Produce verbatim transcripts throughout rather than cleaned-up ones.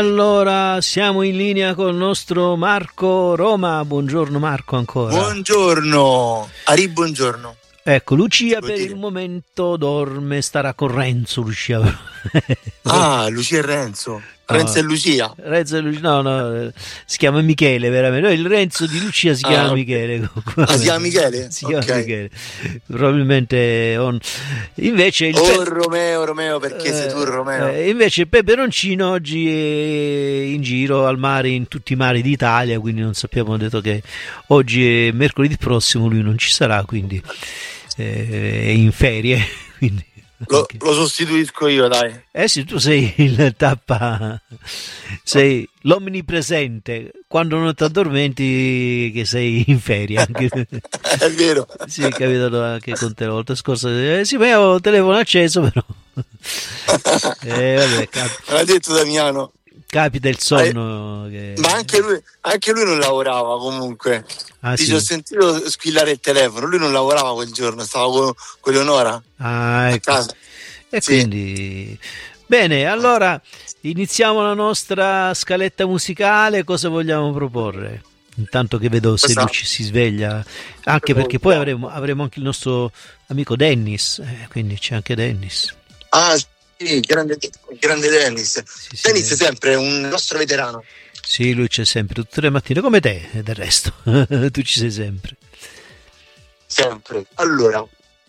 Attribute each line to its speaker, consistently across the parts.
Speaker 1: Allora, siamo in linea con il nostro Marco Roma. Buongiorno Marco ancora.
Speaker 2: Buongiorno, Ari, buongiorno.
Speaker 1: Ecco, Lucia
Speaker 2: Vuol
Speaker 1: per
Speaker 2: dire?
Speaker 1: il momento dorme, starà con Renzo, Lucia.
Speaker 2: Ah, Lucia e Renzo.
Speaker 1: No,
Speaker 2: Renzo e Lucia.
Speaker 1: Renzo e Lucia, no, no, si chiama Michele veramente. No, il Renzo di Lucia si chiama
Speaker 2: Ah, ok.
Speaker 1: Michele.
Speaker 2: Ah, si chiama Michele?
Speaker 1: Si chiama
Speaker 2: Ok.
Speaker 1: Michele. Probabilmente on... invece il
Speaker 2: Oh,
Speaker 1: pe-
Speaker 2: Romeo, Romeo, perché sei tu, Romeo?
Speaker 1: eh, invece il peperoncino oggi è in giro al mare, in tutti i mari d'Italia, quindi non sappiamo, detto che oggi è mercoledì prossimo, lui non ci sarà, quindi eh, è in ferie. Quindi,
Speaker 2: Lo,
Speaker 1: anche-
Speaker 2: lo sostituisco io, dai.
Speaker 1: eh sì, tu sei il tappa, sei l'omnipresente, quando non ti addormenti che sei in ferie. Anche...
Speaker 2: È vero.
Speaker 1: Sì, è capitato anche con te la volta scorsa. Eh, sì, ma io ho il telefono acceso, però. Eh, vabbè, cap-
Speaker 2: Me l'ha detto Damiano.
Speaker 1: capita il sonno. Che...
Speaker 2: Ma anche lui, anche lui non lavorava comunque.
Speaker 1: Ah,
Speaker 2: Ti
Speaker 1: sì.
Speaker 2: ho sentito squillare il telefono. Lui non lavorava quel giorno, stava con, con Leonora
Speaker 1: Ah,
Speaker 2: a
Speaker 1: ecco.
Speaker 2: casa.
Speaker 1: E
Speaker 2: Sì.
Speaker 1: quindi bene, allora iniziamo la nostra scaletta musicale. Cosa vogliamo proporre? Intanto che vedo se
Speaker 2: Cosa?
Speaker 1: Luci si sveglia, anche perché poi avremo, avremo anche il nostro amico Dennis, eh, quindi c'è anche Dennis.
Speaker 2: Ah, sì, grande, grande Dennis.
Speaker 1: Sì, sì,
Speaker 2: Dennis è
Speaker 1: Dennis.
Speaker 2: sempre un nostro veterano.
Speaker 1: Sì, lui c'è sempre tutte le mattine, come te del resto. Tu ci sei sempre.
Speaker 2: Sempre. Allora,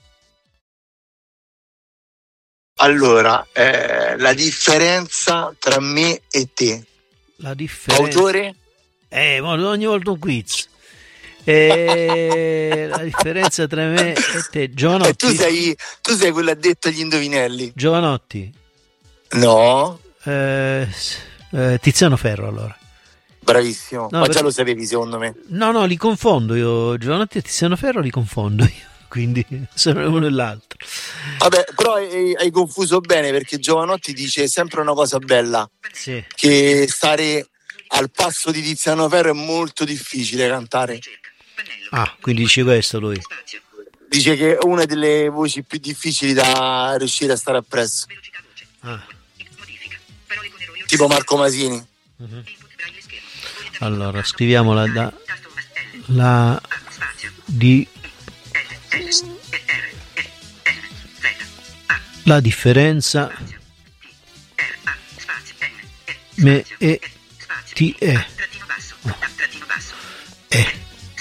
Speaker 2: allora eh, la differenza tra me e te.
Speaker 1: La differenza...
Speaker 2: Autore?
Speaker 1: Eh, ma ogni volta un quiz. Eh, la differenza tra me e te,
Speaker 2: E tu
Speaker 1: Giovanotti.
Speaker 2: sei, tu sei quello addetto agli indovinelli.
Speaker 1: Giovanotti.
Speaker 2: No,
Speaker 1: Eh, s- eh, Tiziano Ferro, allora.
Speaker 2: bravissimo.
Speaker 1: No,
Speaker 2: Ma
Speaker 1: per-
Speaker 2: già lo sapevi, secondo me.
Speaker 1: No, no, li confondo io. Giovanotti e Tiziano Ferro li confondo io. Quindi sono uno e l'altro.
Speaker 2: Vabbè, però hai, hai confuso bene, perché Giovanotti dice sempre una cosa bella,
Speaker 1: Sì.
Speaker 2: che stare al passo di Tiziano Ferro è molto difficile cantare.
Speaker 1: Ah, quindi dice questo lui.
Speaker 2: Dice che è una delle voci più difficili da riuscire a stare appresso.
Speaker 1: Ah.
Speaker 2: Tipo Marco Masini.
Speaker 1: Mhm. Allora, scriviamola da la di la differenza me e ti è. Eh.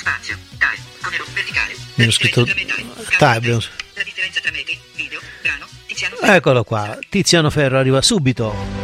Speaker 1: Abbiamo scritto dai, abbiamo... Eccolo qua, Tiziano Ferro arriva subito.